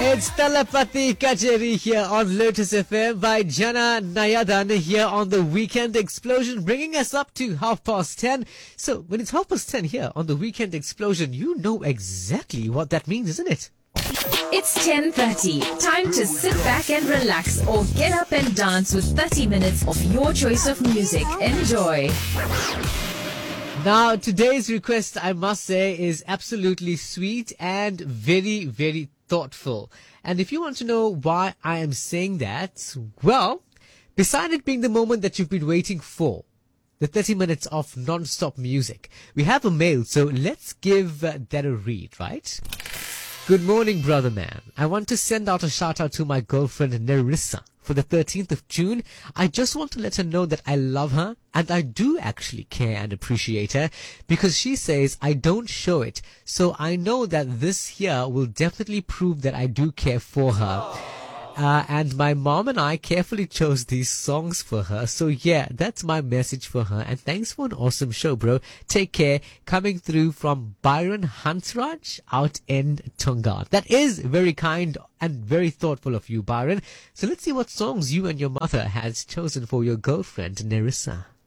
It's Talapati Kacheri here on Lotus FM by Jana Nayadan here on the Weekend Explosion, bringing us up to 10:30. So when it's 10:30 here on the Weekend Explosion, you know exactly what that means, isn't it? It's 10:30. Time to sit back and relax or get up and dance with 30 minutes of your choice of music. Enjoy. Now, today's request, I must say, is absolutely sweet and very, very thoughtful. And if you want to know why I am saying that, well, beside it being the moment that you've been waiting for, the 30 minutes of non-stop music, we have a mail, so let's give that a read, right? Good morning, brother man. I want to send out a shout out to my girlfriend Nerissa for the 13th of June. I just want to let her know that I love her and I do actually care and appreciate her because she says I don't show it. So I know that this year will definitely prove that I do care for her. And my mom and I carefully chose these songs for her. So yeah, that's my message for her. And thanks for an awesome show, bro. Take care. Coming through from Byron Hansraj out in Tonga. That is very kind and very thoughtful of you, Byron. So let's see what songs you and your mother has chosen for your girlfriend, Nerissa.